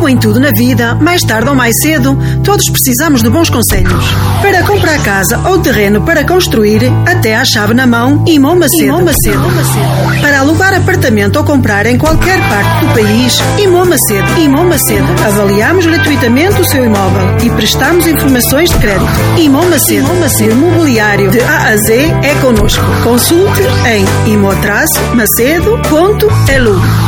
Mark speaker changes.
Speaker 1: Como em tudo na vida, mais tarde ou mais cedo, todos precisamos de bons conselhos. Para comprar casa ou terreno para construir, até à chave na mão, Imó Macedo. Para alugar apartamento ou comprar em qualquer parte do país, Imó Macedo. Avaliamos gratuitamente o seu imóvel e prestamos informações de crédito. Imó Macedo. O imobiliário de A a Z é connosco. Consulte em imo-macedo.elu.